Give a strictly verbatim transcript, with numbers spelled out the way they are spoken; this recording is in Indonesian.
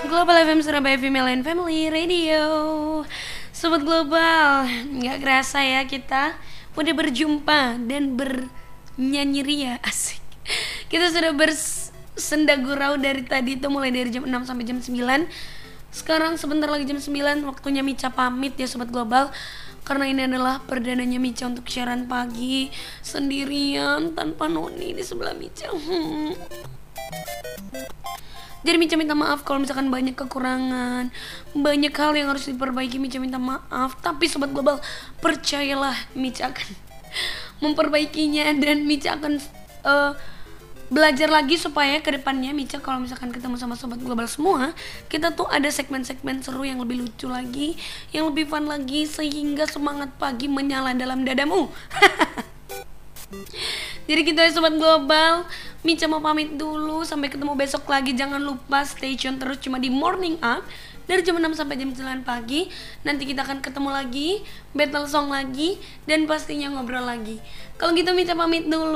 Global F M Surabaya Female and Family Radio. Sobat Global, nggak kerasa ya kita udah berjumpa dan bernyanyi ria, asik. Kita sudah bersenda gurau dari tadi itu, mulai dari jam enam sampai jam sembilan. Sekarang sebentar lagi jam sembilan, waktunya Mica pamit ya Sobat Global. Karena ini adalah perdananya Mica untuk siaran pagi sendirian tanpa Noni di sebelah Mica. Hmm. Jadi Mica minta maaf kalau misalkan banyak kekurangan, banyak hal yang harus diperbaiki. Mica minta maaf, tapi Sobat Global percayalah, Mica akan memperbaikinya. Dan Mica akan uh, belajar lagi supaya kedepannya Mica kalau misalkan ketemu sama Sobat Global semua, kita tuh ada segmen-segmen seru yang lebih lucu lagi, yang lebih fun lagi, sehingga semangat pagi menyala dalam dadamu. Jadi gitu ya Sobat Global, Mica mau pamit dulu, sampai ketemu besok lagi. Jangan lupa stay tune terus cuma di Morning Up dari jam enam sampai jam sembilan pagi. Nanti kita akan ketemu lagi, battle song lagi, dan pastinya ngobrol lagi. Kalau gitu Mica pamit dulu.